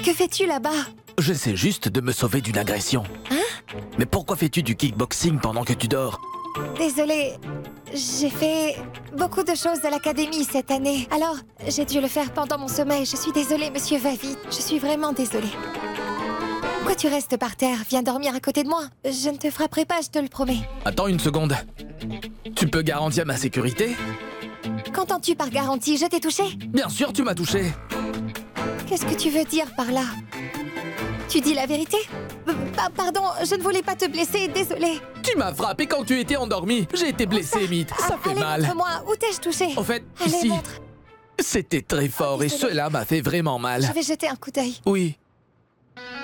Que fais-tu là-bas? J'essaie juste de me sauver d'une agression. Hein? Mais pourquoi fais-tu du kickboxing pendant que tu dors? Désolée, j'ai fait beaucoup de choses à l'académie cette année. Alors, j'ai dû le faire pendant mon sommeil. Je suis désolée, monsieur Vavi. Je suis vraiment désolée. Pourquoi tu restes par terre? Viens dormir à côté de moi. Je ne te frapperai pas, je te le promets. Attends une seconde. Tu peux garantir ma sécurité? Qu'entends-tu par garantie? Je t'ai touché? Bien sûr, tu m'as touché. Qu'est-ce que tu veux dire par là? Tu dis la vérité? Pardon, je ne voulais pas te blesser, désolée. Tu m'as frappé quand tu étais endormi. J'ai été blessé, Mythe. Ça fait allez, mal. montre-moi, où t'ai-je touché? En fait, Allez, ici, montre. c'était très fort et désolée. cela m'a fait vraiment mal. Je vais jeter un coup d'œil. Oui.